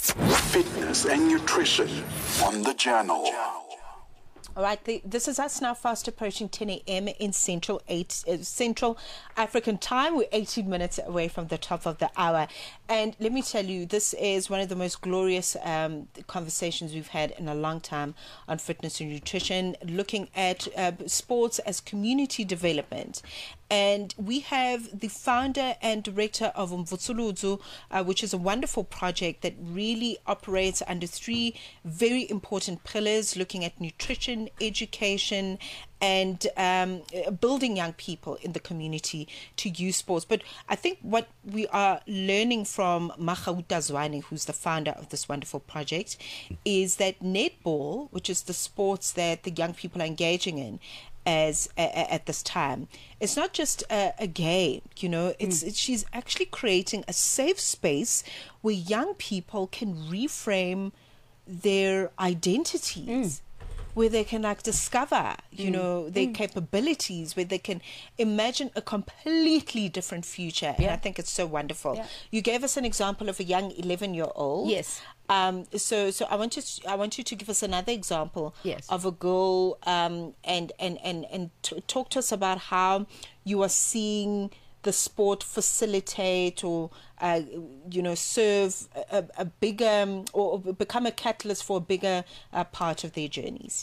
Fitness and nutrition on the Journal. All right, this is us now fast approaching 10 a.m. in Central African time. We're 18 minutes away from the top of the hour. And let me tell you, this is one of the most glorious conversations we've had in a long time on fitness and nutrition, looking at sports as community development. And we have the founder and director of Mvutsuluzu, which is a wonderful project that really operates under three very important pillars, looking at nutrition, education, and building young people in the community to use sports. But I think what we are learning from Magauta Zwane, who's the founder of this wonderful project, is that netball, which is the sports that the young people are engaging in, at this time, it's not just a game, you know, she's actually creating a safe space where young people can reframe their identities, where they can discover, you know, their capabilities, where they can imagine a completely different future. And I think it's so wonderful. Yeah. You gave us an example of a young 11-year-old. Yes. So I want you to give us another example of a girl, and talk to us about how you are seeing the sport facilitate or serve a bigger or become a catalyst for a bigger part of their journeys.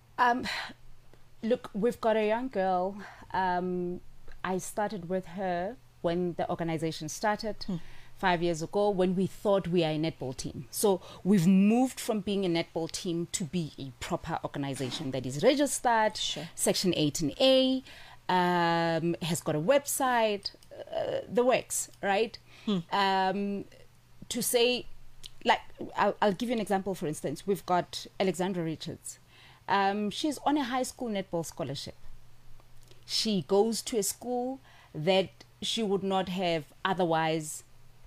Look, we've got a young girl. I started with her when the organization started. 5 years ago, when we thought we are a netball team. So we've moved from being a netball team to be a proper organization that is registered, Section 18A, has got a website, the works, right? To say, like, I'll give you an example, for instance. We've got Alexandra Richards. She's on a high school netball scholarship. She goes to a school that she would not have otherwise,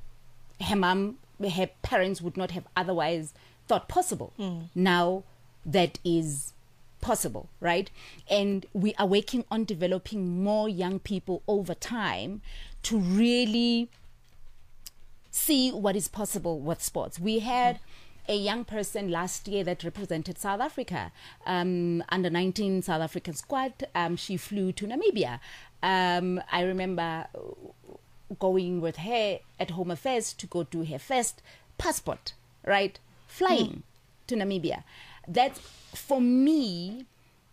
her parents would not have otherwise thought possible. Now that is possible, right? And we are working on developing more young people over time to really see what is possible with sports. We had a young person last year that represented South Africa, under 19 South African squad. She flew to Namibia. I remember going with her at Home Affairs to go do her first passport, right? Flying to Namibia. That, for me,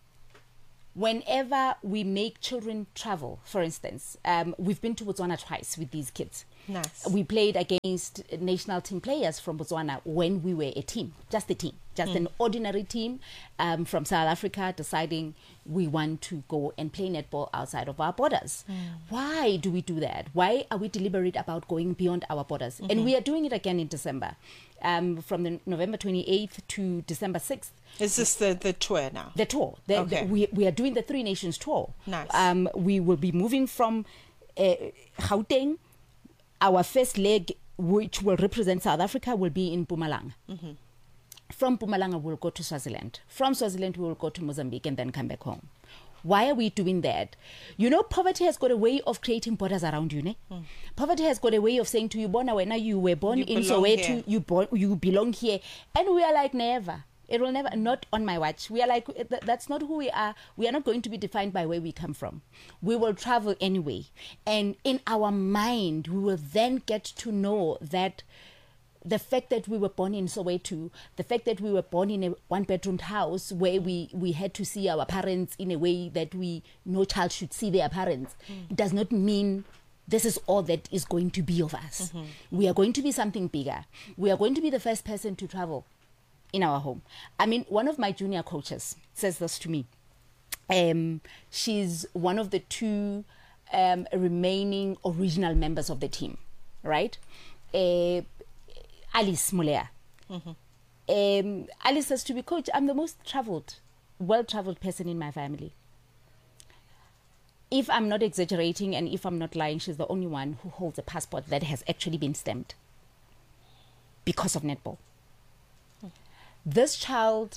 whenever we make children travel, for instance, we've been to Botswana twice with these kids. Nice. We played against national team players from Botswana when we were a team, just an ordinary team from South Africa deciding we want to go and play netball outside of our borders. Why do we do that? Why are we deliberate about going beyond our borders? And we are doing it again in December, from the November 28th to December 6th. Is this the tour now? The tour. We are doing the Three Nations tour. Nice. We will be moving from Gauteng. Our first leg, which will represent South Africa, will be in Mpumalanga. From Mpumalanga, we'll go to Swaziland. From Swaziland, we will go to Mozambique and then come back home. Why are we doing that? You know, poverty has got a way of creating borders around you. Poverty has got a way of saying to you, Bona, when you were born in Soweto, you belong here. And we are like, never. It will never, not on my watch. We are like, that's not who we are. We are not going to be defined by where we come from. We will travel anyway. And in our mind, we will then get to know that the fact that we were born in Soweto, the fact that we were born in a one-bedroom house where we had to see our parents in a way that no child should see their parents, does not mean this is all that is going to be of us. We are going to be something bigger. We are going to be the first person to travel in our home. I mean, one of my junior coaches says this to me. She's one of the two remaining original members of the team, right? Alice Mulea. Alice says to me, Coach, I'm the most well-traveled person in my family. If I'm not exaggerating and if I'm not lying, she's the only one who holds a passport that has actually been stamped because of netball. This child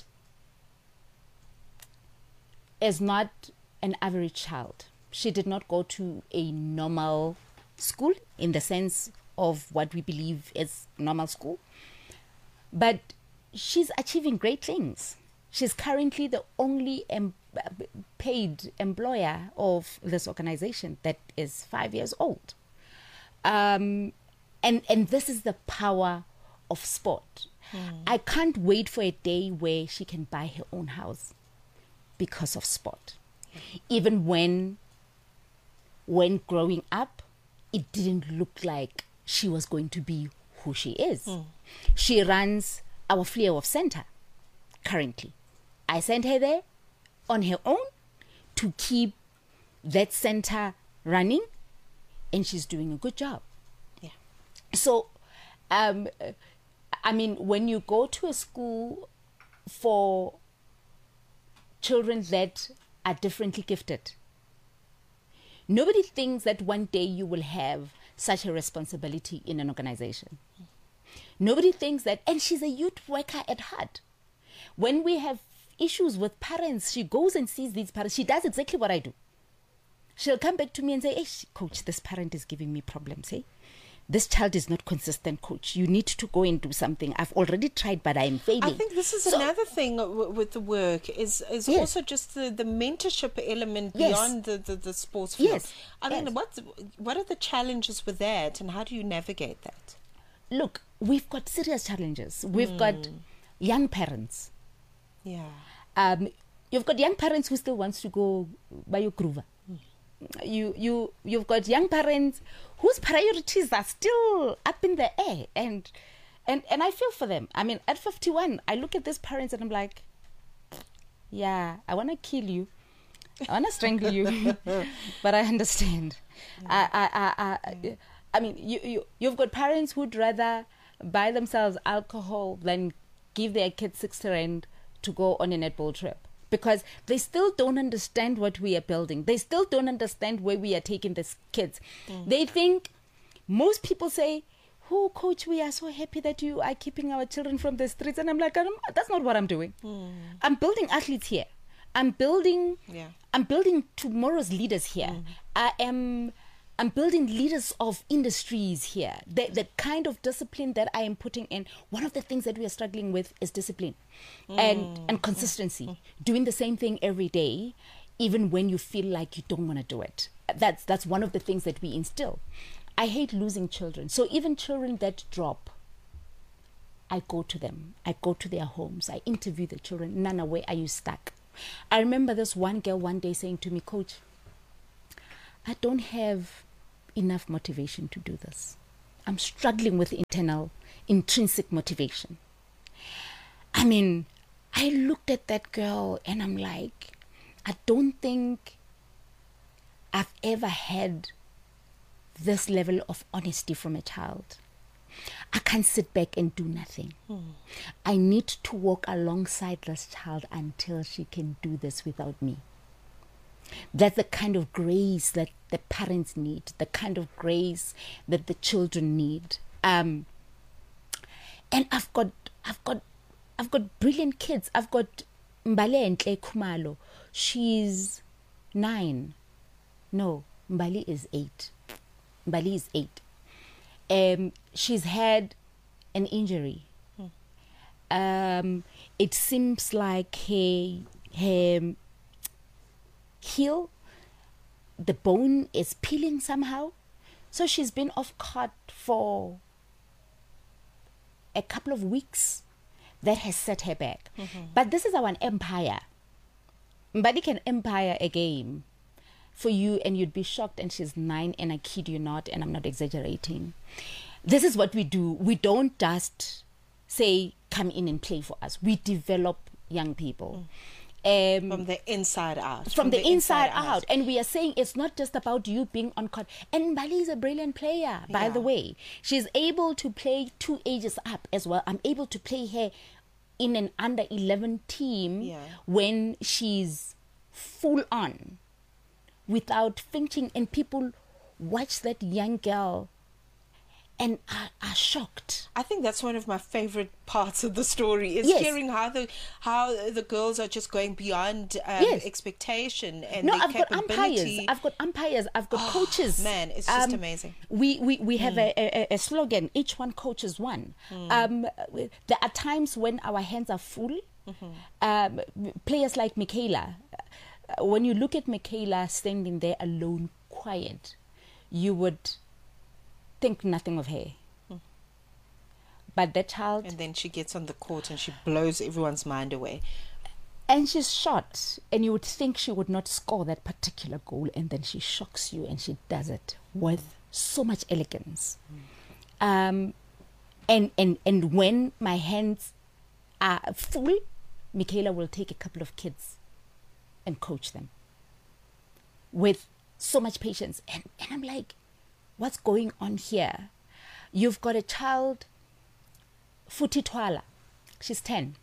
is not an average child. She did not go to a normal school in the sense of what we believe is normal school. But she's achieving great things. She's currently the only paid employer of this organization that is 5 years old. And this is the power of sport. I can't wait for a day where she can buy her own house because of sport. Even when growing up, it didn't look like she was going to be who she is. She runs our Flair of Center currently. I sent her there on her own to keep that center running, and she's doing a good job. Yeah. So, I mean, when you go to a school for children that are differently gifted, nobody thinks that one day you will have such a responsibility in an organization. Nobody thinks that, and she's a youth worker at heart. When we have issues with parents, she goes and sees these parents. She does exactly what I do. She'll come back to me and say, hey, coach, this parent is giving me problems, hey? This child is not consistent, coach. You need to go and do something. I've already tried, but I'm failing. I think this is another thing with the work is yes. also just the mentorship element Yes. beyond the sports field. Yes. I mean, Yes. what are the challenges with that, and how do you navigate that? Look, we've got serious challenges. We've got young parents. Yeah. You've got young parents who still wants to go buy your groover. You've got young parents whose priorities are still up in the air, and I feel for them. I mean, at 51, I look at these parents and I'm like, yeah, I want to kill you, I want to strangle you, but I understand. I mean, you've got parents who'd rather buy themselves alcohol than give their kids 60 rand to go on a netball trip, because they still don't understand what we are building. They still don't understand where we are taking these kids. They think, most people say, oh, coach, we are so happy that you are keeping our children from the streets. And I'm like, that's not what I'm doing. I'm building athletes here. I'm building tomorrow's leaders here. I'm building leaders of industries here. The kind of discipline that I am putting in, one of the things that we are struggling with is discipline and consistency. Doing the same thing every day, even when you feel like you don't want to do it. That's one of the things that we instill. I hate losing children. So even children that drop, I go to them. I go to their homes. I interview the children. Nana, where are you stuck? I remember this one girl one day saying to me, coach, I don't have enough motivation to do this. I'm struggling with intrinsic motivation. I mean, I looked at that girl and I'm like, I don't think I've ever had this level of honesty from a child. I can't sit back and do nothing. I need to walk alongside this child until she can do this without me. That's the kind of grace that the parents need, the kind of grace that the children need. And I've got brilliant kids. I've got Mbale Ntle Khumalo. She's 9. No, Mbali is 8. Mbali is 8. She's had an injury. It seems like her heel, the bone is peeling somehow. So she's been off court for a couple of weeks. That has set her back. But this is our empire. Mbali can empire a game for you and you'd be shocked, and she's 9, and I kid you not, and I'm not exaggerating. This is what we do. We don't just say, come in and play for us. We develop young people. From the inside out. From the inside out. And we are saying it's not just about you being on court. And Mbali is a brilliant player, by the way. She's able to play 2 ages up as well. I'm able to play her in an under 11 team when she's full on without flinching, and people watch that young girl and are shocked. I think that's one of my favorite parts of the story is Yes. hearing how the girls are just going beyond Yes. expectation and No, their I've got capability. umpires, I've got coaches. Man, it's just amazing. We have a slogan, each one coaches one. There are times when our hands are full. Players like Michaela, when you look at Michaela standing there alone, quiet, you would think nothing of her. But that child, And then she gets on the court and she blows everyone's mind away. and she's shot, and you would think she would not score that particular goal, and then she shocks you, and she does it with so much elegance. And when my hands are full, Michaela will take a couple of kids and coach them with so much patience. And I'm like, what's going on here? You've got a child, Futhi Twala. She's 10.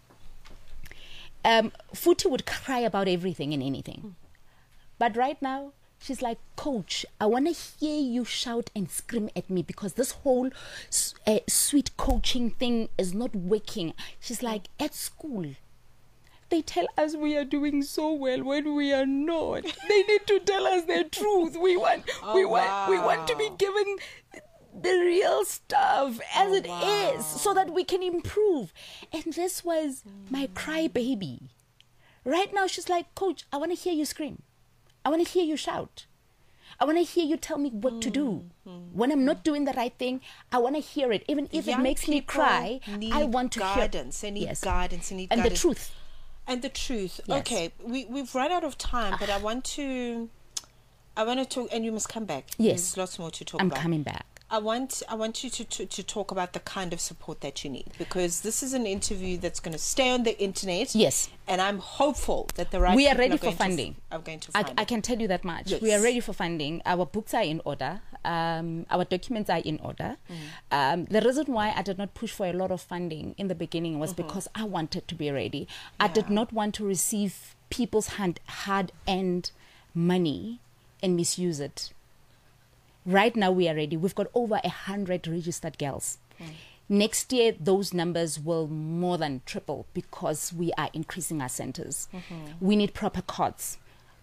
Futhi would cry about everything and anything. But right now, she's like, Coach, I want to hear you shout and scream at me because this whole sweet coaching thing is not working. She's like, at school, they tell us we are doing so well when we are not. They need to tell us the truth. We want to be given the real stuff as it is, so that we can improve. And this was my cry baby. Right now, she's like, Coach, I want to hear you scream. I want to hear you shout. I want to hear you tell me what to do. When I'm not doing the right thing, I want to hear it. Even if it Young makes me people cry, need I want to guidance. hear They need Yes. guidance. They need and guidance. the truth. And the truth. Yes. Okay, we've run out of time, but I want to talk, and you must come back. Yes. There's lots more to talk I'm about. coming back. I want you to talk about the kind of support that you need, because this is an interview that's going to stay on the internet. Yes. And I'm hopeful that the right We are people ready are for going funding. are going to find I it. can tell you that much. Yes. We are ready for funding. Our books are in order. Our documents are in order. The reason why I did not push for a lot of funding in the beginning was because I wanted to be ready. I did not want to receive people's hard-earned money and misuse it. Right now we are ready. We've got over 100 registered girls. Next year, those numbers will more than triple because we are increasing our centers. We need proper cots.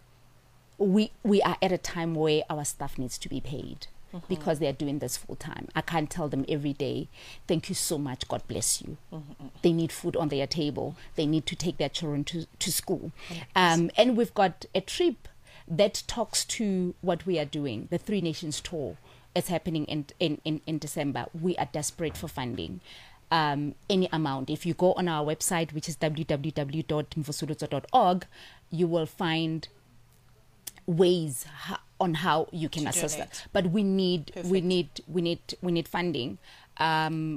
We are at a time where our staff needs to be paid because they are doing this full time. I can't tell them every day, thank you so much, God bless you. They need food on their table. They need to take their children to school. And we've got a trip that talks to what we are doing, the Three Nations tour. It's happening in December. We are desperate for funding. Any amount. If you go on our website, which is www.mvusuluza.org, you will find ways on how you can assist donate. us. But we need funding.